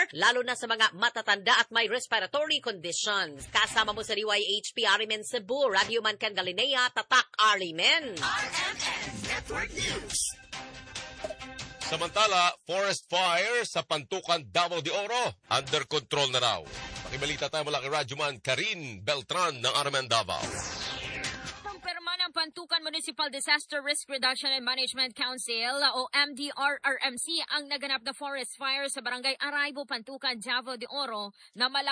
lalo na sa mga matatanda at may respiratory conditions. Kasama mo sa DYHP Arimen Cebu, Radio Mancan Galinea, Tatak Arimen. RMN Network News. Samantala, forest fire sa Pantukan, Davao de Oro, under control na raw. Pakibalita tayo mula kay Radyoman Karin Beltran ng RMN Davao. Kumpirma ng Pantukan Municipal Disaster Risk Reduction and Management Council o MDRRMC ang naganap na forest fire sa Barangay Araibo, Pantukan, Davao de Oro na